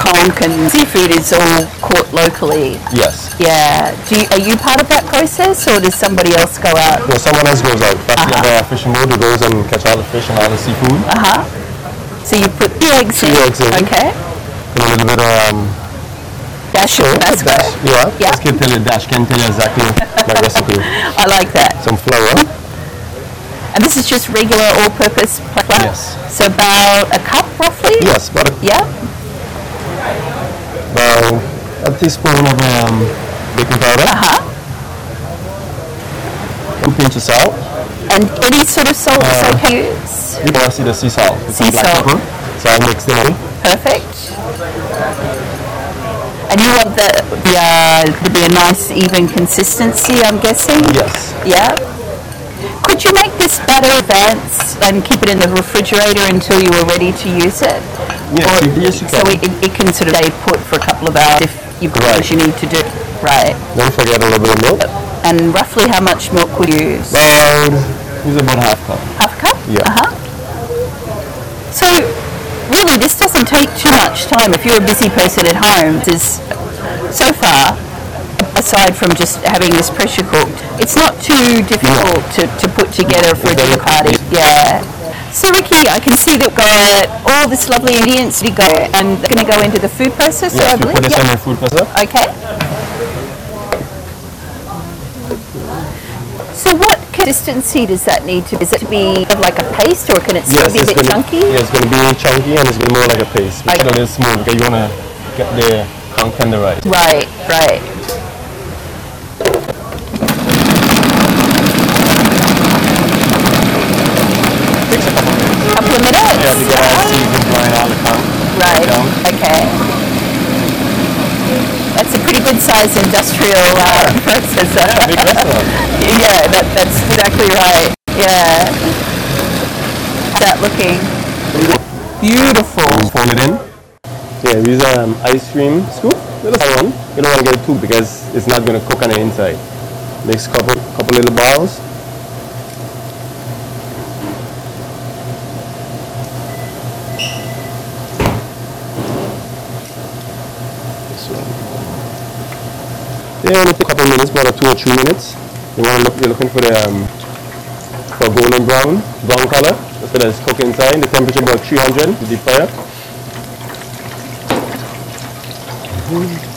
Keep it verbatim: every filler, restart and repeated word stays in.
conch and seafood is all caught locally. Yes. Yeah. Do you, are you part of that process, or does somebody else go out? No, someone else goes out. That's uh-huh. the fishing boat who goes and catch all the fish and all the seafood. Uh-huh. So you put the eggs Two in. eggs in. Okay. And a little bit of um, dash of Tabasco. Yeah. Yeah. This can tell you, dash can tell you exactly my recipe. I like that. Some flour. And this is just regular all-purpose flour? Yes. So about a cup, roughly? Yes, about a, yeah. about a teaspoon of um, baking powder. Uh-huh. One pinch of salt. And any sort of salt Uh, is okay? Use? You can see the sea salt. With Sea some black salt. pepper. So I mix them in. Perfect. And you want the, the uh, to be a nice even consistency, I'm guessing? Yes. Yeah. Could you make this batter advance and keep it in the refrigerator until you were ready to use it? Yes, or, you, yes you can. So it, it can sort of stay put for a couple of hours if you've got Right. things you need to do. Right. Don't forget a little bit of milk. And roughly how much milk would you use? About, use about half cup. Half a cup? Yeah. Uh-huh. So, really, this doesn't take too much time. If you're a busy person at home, this is, so far, aside from just having this pressure cooked, it's not too difficult to, to put together for a dinner party. Yeah. So, Ricky, I can see that we've got all this lovely ingredients to go, and they're going to go into the food processor, Yes, I we believe. put this Yep. in the food processor. Okay. So what consistency does that need to be? Is it to be like a paste, or can it still Yes, be a it's bit gonna, chunky? yeah, it's going to be chunky and it's going to be more like a paste. Make Okay. sure that it's smooth because you want to get the conch tenderized. Right, right. Takes a couple minutes. Couple of minutes? Yeah, to get all the seasoning drying out the conch. Right, down. okay. That's a pretty good sized industrial uh, processor. Yeah, big restaurant. Yeah, that, that's exactly right. Yeah. How's that looking? Beautiful. Fold it in. Yeah, we use an um, ice cream scoop. Little one. You don't want to get it too because it's not going to cook on the inside. Mix a couple, couple little balls. This one. Yeah, only a couple of minutes, about two or three minutes. You want to look. You're looking for the um, for golden brown, brown color. That's what it's cooking inside. The temperature about three hundred. Deep fire. Mm-hmm.